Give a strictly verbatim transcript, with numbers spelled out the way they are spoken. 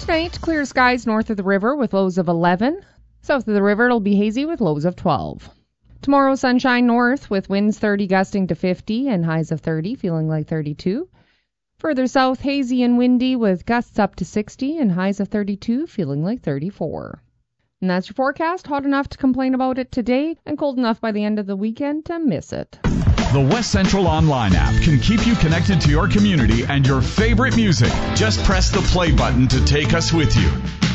Tonight, clear skies north of the river with lows of eleven. South of the river, it'll be hazy with lows of twelve. Tomorrow, sunshine north with winds thirty gusting to fifty and highs of thirty, feeling like thirty-two. Further south, hazy and windy with gusts up to sixty and highs of thirty-two, feeling like thirty-four. And that's your forecast. Hot enough to complain about it today and cold enough by the end of the weekend to miss it. The West Central Online app can keep you connected to your community and your favorite music. Just press the play button to take us with you.